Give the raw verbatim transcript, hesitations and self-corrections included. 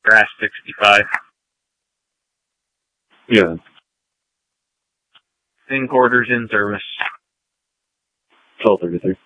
Grass sixty-five. Yeah. In quarters in service. twelve thirty-three.